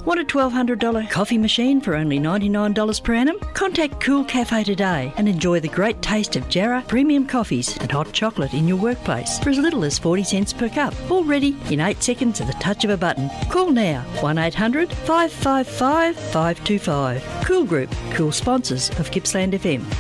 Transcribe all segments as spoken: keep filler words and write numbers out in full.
Want a twelve hundred dollars coffee machine for only ninety-nine dollars per annum? Contact Cool Cafe today and enjoy the great taste of Jarrah premium coffees and hot chocolate in your workplace for as little as forty cents per cup. All ready in eight seconds at the touch of a button. Call now, one eight hundred five five five five two five. Cool Group, cool sponsors of Gippsland F M.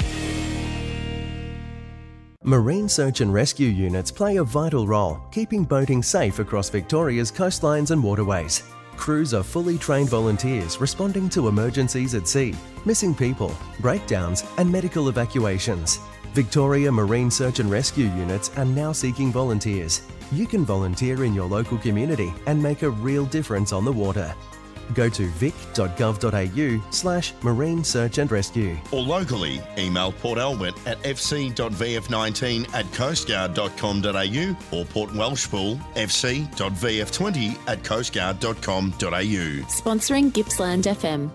Marine search and rescue units play a vital role, keeping boating safe across Victoria's coastlines and waterways. Crews are fully trained volunteers responding to emergencies at sea, missing people, breakdowns and medical evacuations. Victoria Marine Search and Rescue units are now seeking volunteers. You can volunteer in your local community and make a real difference on the water. Go to vic.gov.au slash marine search and rescue. Or locally, email Port Albert at fc.vf19 at coastguard.com.au or Port Welshpool fc.vf20 at coastguard.com.au. Sponsoring Gippsland F M.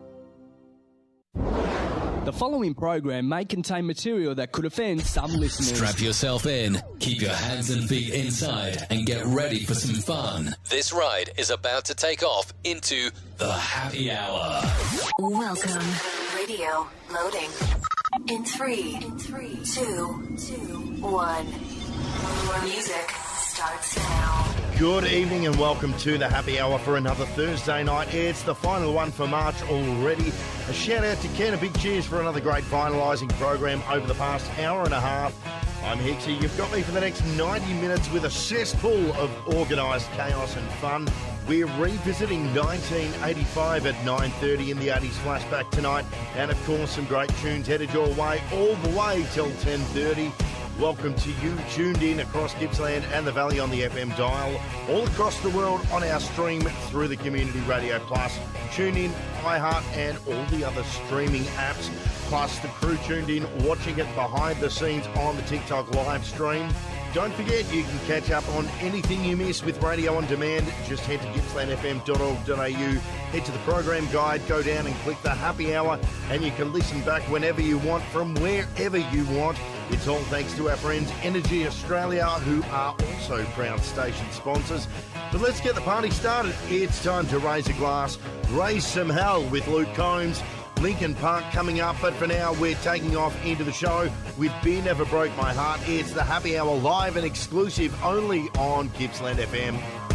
The following program may contain material that could offend some listeners. Strap yourself in, keep your hands and feet inside, and get ready for some fun. This ride is about to take off into the happy hour. Welcome. Radio loading. In three, in three, two, two, one. Your music starts now. Good evening and welcome to the happy hour for another Thursday night. It's the final one for March already. A shout out to Ken, a big cheers for another great finalising program over the past hour and a half. I'm Hixie. You've got me for the next ninety minutes with a cesspool of organised chaos and fun. We're revisiting nineteen eighty-five at nine thirty in the eighties flashback tonight. And of course some great tunes headed your way all the way till ten thirty. Welcome to you tuned in across Gippsland and the Valley on the F M dial, all across the world on our stream through the Community Radio Plus. Tune in, iHeart and all the other streaming apps, plus the crew tuned in watching it behind the scenes on the TikTok live stream. Don't forget, you can catch up on anything you miss with Radio On Demand. Just head to gippsland f m dot org dot a u, head to the program guide, go down and click the happy hour, and you can listen back whenever you want from wherever you want. It's all thanks to our friends Energy Australia, who are also proud station sponsors. But let's get the party started. It's time to raise a glass, raise some hell with Luke Combs. Lincoln Park coming up, but for now we're taking off into the show with Beer Never Broke My Heart. It's the happy hour live and exclusive only on Gippsland F M.